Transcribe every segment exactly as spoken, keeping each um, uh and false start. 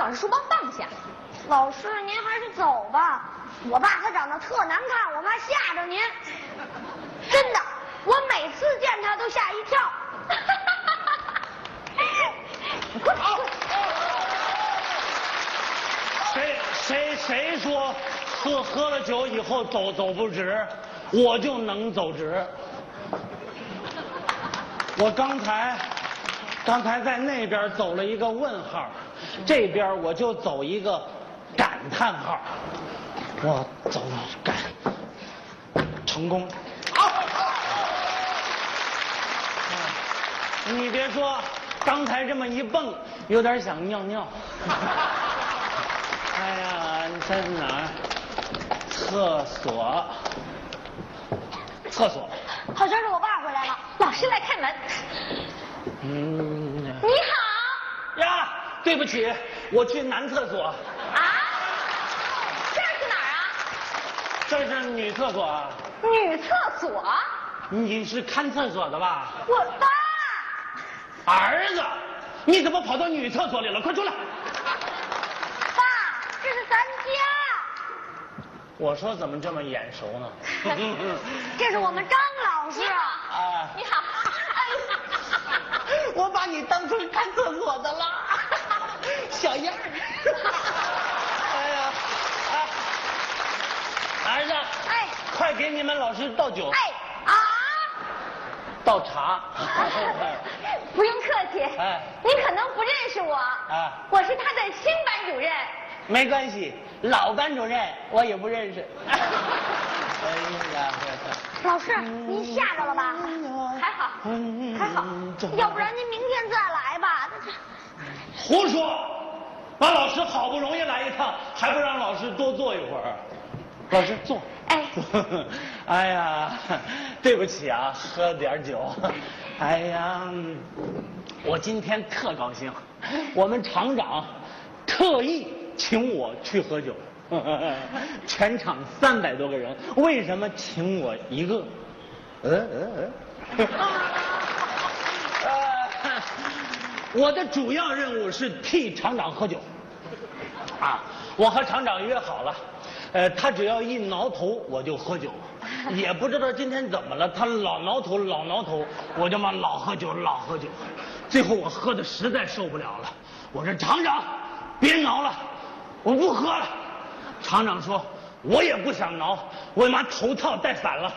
把书包放下。 老师，您还是走吧。我爸他长得特难看，我怕吓着您。真的，我每次见他都吓一跳。快快！ 谁谁谁说喝喝了酒以后走走不直，我就能走直。我刚才刚才在那边走了一个问号，这边我就走一个感叹号。我走了感成功。好，你别说，刚才这么一蹦，有点想尿尿。哎呀，你在哪儿？厕所。厕所。 好像是我爸回来了， 老师来开门。 嗯。 你好。 呀，对不起，我去男厕所。 啊？这是哪儿啊？ 这是女厕所啊。 女厕所？ 你是看厕所的吧？ 我爸。 儿子，你怎么跑到女厕所里了？快出来！ 爸，这是咱家。 我说怎么这么眼熟呢？ 这是我们张老师。 啊， 你好。 我把你当成看厕所的了，小样儿。哎呀，哎，儿子， 哎， 快给你们老师倒酒。 哎啊， 倒茶。 不用客气。 哎， 您可能不认识我。 啊， 我是他的新班主任。 没关系，老班主任我也不认识。哎呀， 老师，您吓着了吧？ 还好，还好。 要不然您明天再来吧。 胡说！把老师好不容易来一趟，还不让老师多坐一会儿？老师坐。 哎。 哎呀，对不起啊，喝点酒。哎呀，我今天特高兴，我们厂长特意请我去喝酒。全场三百多个人，为什么请我一个？嗯嗯嗯。呃，我的主要任务是替厂长喝酒。啊，我和厂长约好了，呃，他只要一挠头我就喝酒，也不知道今天怎么了，他老挠头老挠头，我就嘛老喝酒老喝酒，最后我喝的实在受不了了，我说厂长，别挠了，我不喝了。厂长说：“我也不想挠，我妈头套戴反了。”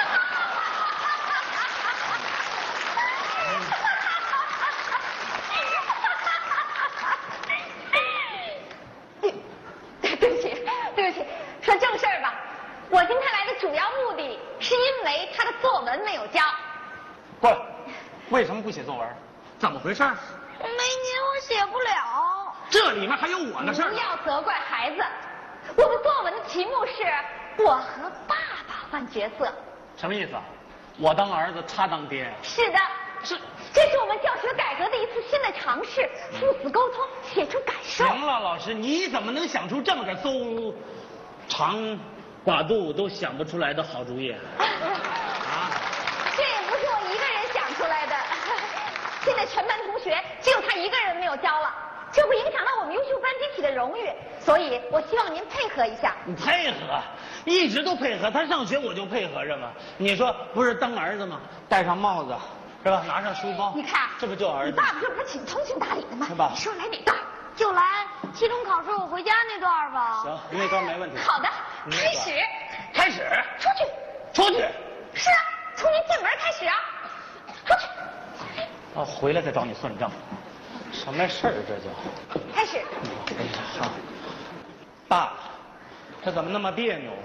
对不起，对不起，说正事儿吧。我今天来的主要目的是因为他的作文没有交。 不，为什么不写作文？怎么回事？ 没您我写不了。 这里面还有我的事儿。 不要责怪孩子。我们作文的题目是我和爸爸换角色。 什么意思？我当儿子，他当爹。 是的， 是， 这是我们教学改革的一次新的尝试，父子沟通，写出感受。 行了，老师，你怎么能想出这么个邹长寡肚都想不出来的好主意？啊？ 这也不是我一个人想出来的，现在全班同学只有他一个人没有交了。这会影响到我们优秀班集体的荣誉，所以我希望您配合一下。 你配合，一直都配合。他上学我就配合着嘛。你说不是当儿子吗？戴上帽子，是吧？拿上书包。 你看， 这不就儿子？ 你爸爸这不是请通情达理的吗？ 是吧？ 你说来哪段？ 就来期中考试我回家那段吧。 行，那段没问题。 好的，开始。 开始。 出去。 出去。 是啊，从您进门开始啊。出去。 啊，回来再找你算账。什么事儿这叫？ 开始。 好，爸，这怎么那么别扭？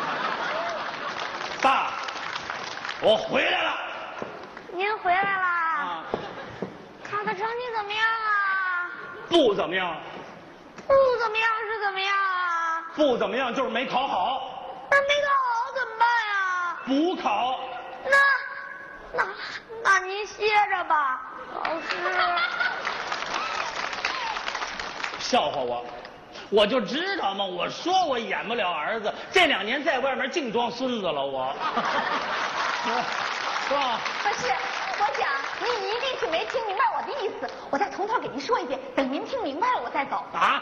爸，我回来了。 您回来啦？ 啊， 考的成绩怎么样啊？ 不怎么样。 不怎么样是怎么样啊？ 不怎么样就是没考好。 那没考好怎么办呀？ 补考。 那那那您歇着吧，老师。 笑话我，我就知道嘛！我说我演不了儿子，这两年在外面净装孙子了，我。是吧？ 不是，我想您一定是没听明白我的意思，我再从头给您说一遍，等您听明白了我再走。 啊？